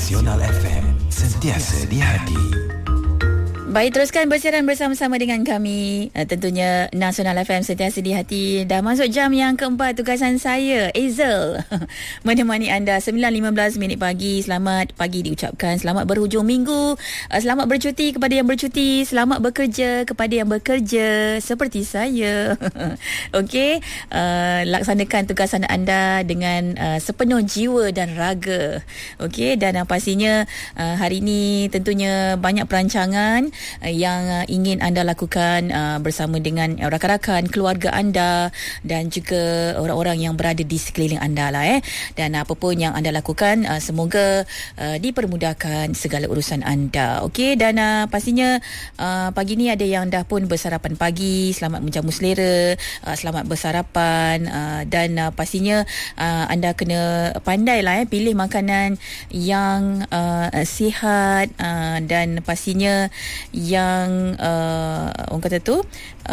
Nasional FM, sentiasa di hati. Baik, teruskan bersiaran bersama-sama dengan kami. Tentunya Nasional FM sentiasa di hati. Dah masuk jam yang keempat tugasan saya, Azel, menemani anda 9.15 pagi. Selamat pagi diucapkan. Selamat berhujung minggu. Selamat bercuti kepada yang bercuti. Selamat bekerja kepada yang bekerja seperti saya. Okey, laksanakan tugasan anda dengan sepenuh jiwa dan raga. Okey, dan pastinya hari ini tentunya banyak perancangan yang ingin anda lakukan bersama dengan rakan-rakan, keluarga anda dan juga orang-orang yang berada di sekeliling anda lah dan apa pun yang anda lakukan semoga dipermudahkan segala urusan anda. Okey, dan pastinya pagi ni ada yang dah pun bersarapan pagi. Selamat menjamu selera, selamat bersarapan, dan pastinya anda kena pandai lah pilih makanan yang sihat dan pastinya yang orang kata tu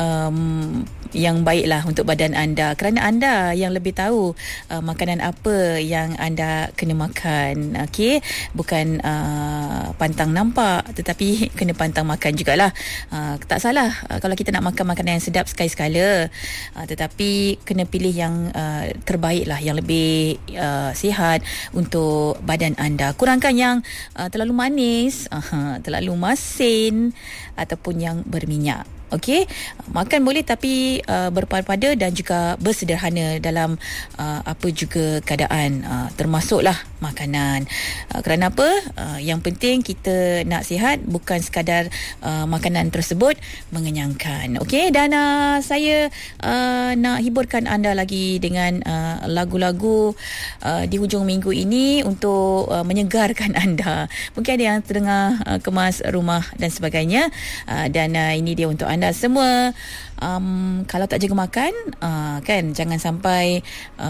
yang baiklah untuk badan anda, kerana anda yang lebih tahu makanan apa yang anda kena makan. Okey, bukan pantang nampak tetapi kena pantang makan jugalah. Tak salah kalau kita nak makan makanan yang sedap sekali-sekala, tetapi kena pilih yang terbaik lah, yang lebih sihat untuk badan anda. Kurangkan yang terlalu manis, terlalu masin ataupun yang berminyak. Okey, makan boleh tapi berpada dan juga bersederhana dalam apa juga keadaan, termasuklah makanan. Kerana apa? Yang penting kita nak sihat, bukan sekadar makanan tersebut mengenyangkan. Okey, dan saya nak hiburkan anda lagi dengan lagu-lagu di hujung minggu ini untuk menyegarkan anda. Mungkin ada yang tengah kemas rumah dan sebagainya, dan ini dia untuk anda semua. Kalau tak jaga makan, kan, jangan sampai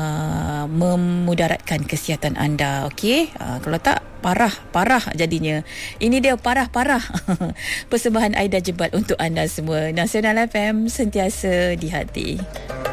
memudaratkan kesihatan anda. Okey, kalau tak parah jadinya. Ini dia parah. Persembahan Aida Jebat untuk anda semua. Nasional FM sentiasa di hati.